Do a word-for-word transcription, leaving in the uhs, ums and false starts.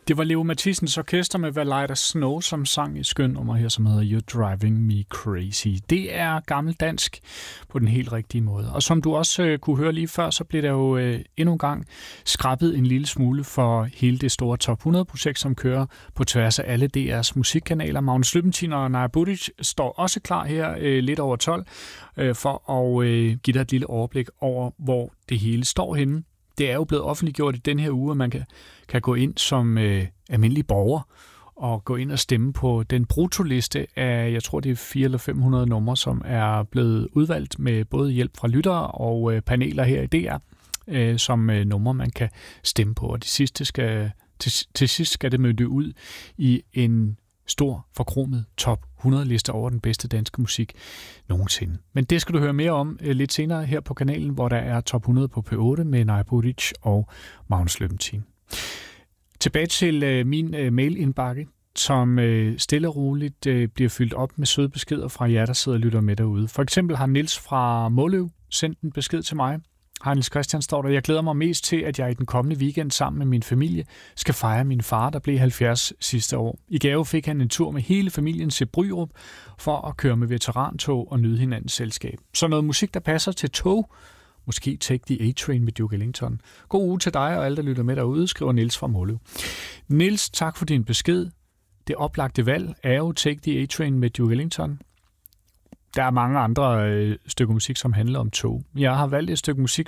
Det var Leo Mathisens orkester med Valida Snow, som sang et skønt nummer her, som hedder You're Driving Me Crazy. Det er gammeldansk på den helt rigtige måde. Og som du også øh, kunne høre lige før, så blev der jo øh, endnu en gang skrabet en lille smule for hele det store Top hundrede-projekt, som kører på tværs af alle D R's musikkanaler. Magnus Løbentin og Naja Budic står også klar her øh, lidt over tolv øh, for at øh, give dig et lille overblik over, hvor det hele står henne. Det er jo blevet offentliggjort i den her uge, at man kan, kan gå ind som øh, almindelig borger og gå ind og stemme på den brutoliste af, jeg tror det er fire eller fem hundrede numre, som er blevet udvalgt med både hjælp fra lyttere og øh, paneler her i D R, øh, som øh, numre man kan stemme på. Og det sidste skal, til, til sidst skal det møde ud i en stor forkromet top hundrede-liste over den bedste danske musik nogensinde. Men det skal du høre mere om øh, lidt senere her på kanalen, hvor der er top hundrede på P otte med Naja Budic og Magnus Løbentin. Tilbage til øh, min øh, mailindbakke, som øh, stille og roligt øh, bliver fyldt op med søde beskeder fra jer, der sidder og lytter med derude. For eksempel har Niels fra Måløv sendt en besked til mig. Hej Niels Christian, står der. Jeg glæder mig mest til, at jeg i den kommende weekend sammen med min familie skal fejre min far, der blev halvfjerds sidste år. I gave fik han en tur med hele familien til Bryrup for at køre med veterantog og nyde hinandens selskab. Så noget musik, der passer til tog. Måske Take the A-Train med Duke Ellington. God uge til dig og alle, der lytter med derude, skriver Niels fra Måløv. Niels, tak for din besked. Det oplagte valg er jo Take the A-Train med Duke Ellington. Der er mange andre øh, stykker musik, som handler om tog. Jeg har valgt et stykke musik,